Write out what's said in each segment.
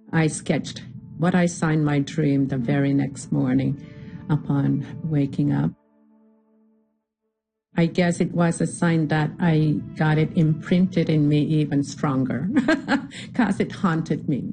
I sketched what I saw in my dream the very next morning upon waking up. I guess it was a sign that I got it imprinted in me even stronger because it haunted me.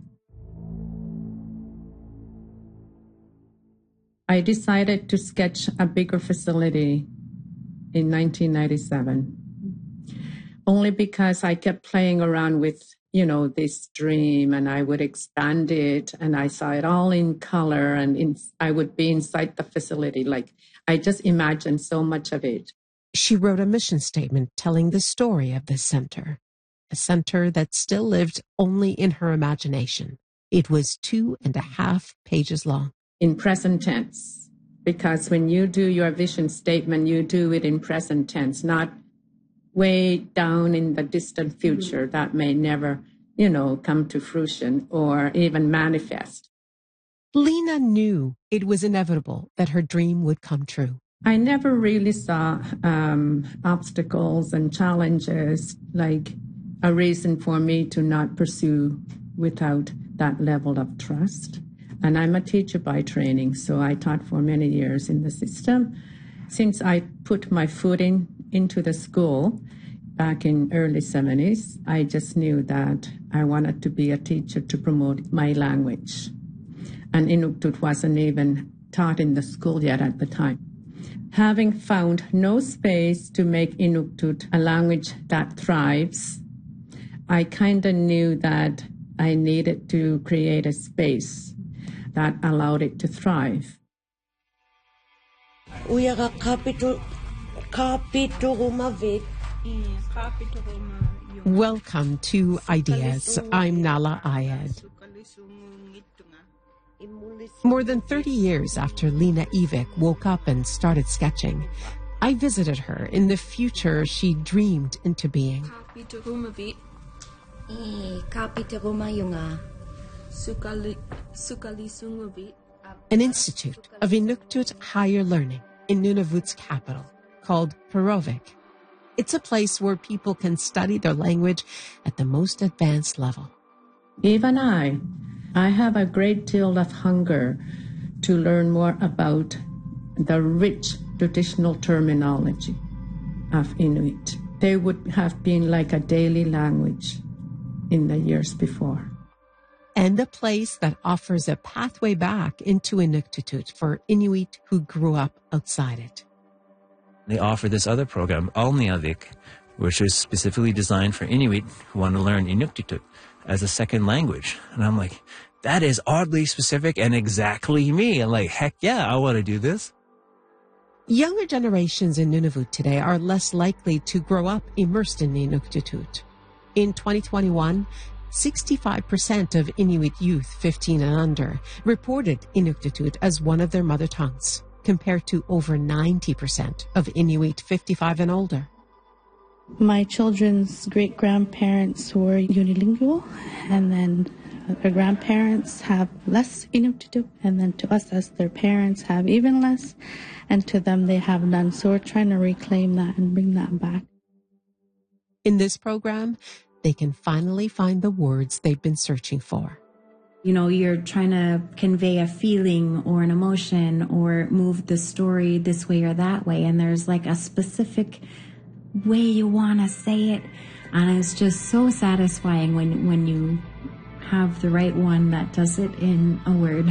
I decided to sketch a bigger facility in 1997, only because I kept playing around with, this dream, and I would expand it, and I saw it all in color, and I would be inside the facility. Like, I just imagined so much of it. She wrote a mission statement telling the story of this center, a center that still lived only in her imagination. It was 2.5 pages long. In present tense, because when you do your vision statement, you do it in present tense, not way down in the distant future that may never, come to fruition or even manifest. Lena knew it was inevitable that her dream would come true. I never really saw obstacles and challenges like a reason for me to not pursue without that level of trust. And I'm a teacher by training, so I taught for many years in the system. Since I put my foot into the school back in early 70s, I just knew that I wanted to be a teacher to promote my language. And Inuktitut wasn't even taught in the school yet at the time. Having found no space to make Inuktitut a language that thrives, I kind of knew that I needed to create a space that allowed it to thrive. Welcome to Ideas. I'm Nala Ayed. More than 30 years after Lena Ivik woke up and started sketching, I visited her in the future she dreamed into being. An institute of Inuktitut higher learning in Nunavut's capital called Perovik. It's a place where people can study their language at the most advanced level. Even I have a great deal of hunger to learn more about the rich traditional terminology of Inuit. They would have been like a daily language in the years before. And a place that offers a pathway back into Inuktitut for Inuit who grew up outside it. They offer this other program, Alniavik, which is specifically designed for Inuit who want to learn Inuktitut as a second language. And I'm like, that is oddly specific and exactly me. I'm like, heck yeah, I want to do this. Younger generations in Nunavut today are less likely to grow up immersed in Inuktitut. In 2021, 65% of Inuit youth 15 and under reported Inuktitut as one of their mother tongues, compared to over 90% of Inuit 55 and older. My children's great-grandparents were unilingual, and then their grandparents have less Inuktitut, and then to us as their parents have even less, and to them they have none. So we're trying to reclaim that and bring that back. In this program, they can finally find the words they've been searching for. You're trying to convey a feeling or an emotion or move the story this way or that way, and there's like a specific way you want to say it, and it's just so satisfying when you have the right one that does it in a word.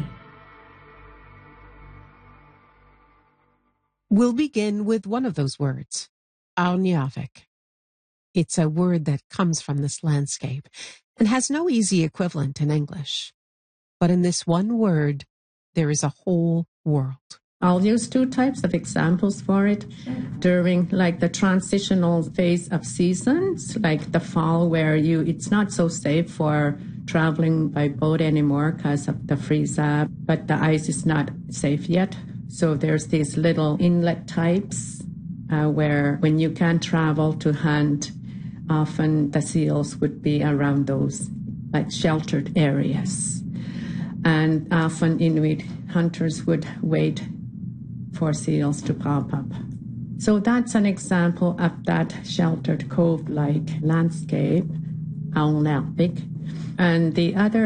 We'll begin with one of those words, Alniavik. It's a word that comes from this landscape and has no easy equivalent in English. But in this one word, there is a whole world. I'll use two types of examples for it. During the transitional phase of seasons, like the fall where it's not so safe for traveling by boat anymore because of the freeze up, but the ice is not safe yet. So there's these little inlet types where when you can't travel to hunt, often the seals would be around those sheltered areas. And often Inuit hunters would wait for seals to pop up. So that's an example of that sheltered cove-like landscape, Alniavik. And the other